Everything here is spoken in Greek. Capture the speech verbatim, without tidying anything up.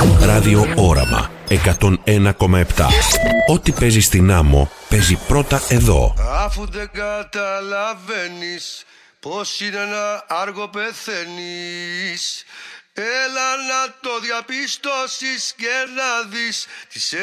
Ράδιο Όραμα εκατόν ένα κόμμα επτά. Ό,τι παίζει στην άμμο παίζει πρώτα εδώ. Αφού δεν καταλαβαίνεις πως είναι ένα άργο πεθαίνεις, έλα να το διαπιστώσεις και να δεις τις